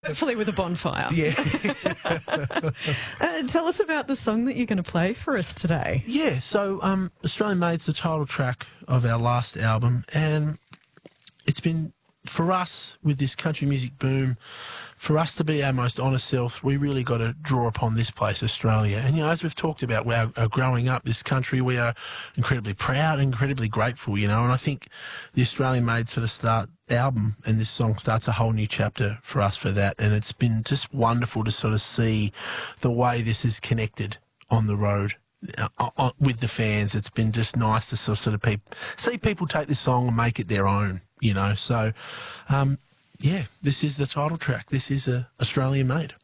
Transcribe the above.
Hopefully with a bonfire. Yeah. Tell us about the song that you're going to play for us today. Yeah, so Australian Made's the title track of our last album, and it's been, for us, with this country music boom, for us to be our most honest self, we really got to draw upon this place, Australia. And, you know, as we've talked about, our growing up, this country, we are incredibly proud, incredibly grateful, you know, and I think the Australian Made sort of album and this song starts a whole new chapter for us for that. And it's been just wonderful to sort of see the way this is connected on the road with the fans. It's been just nice to sort of see people take this song and make it their own, you know. So, yeah, this is the title track. This is Australian Made.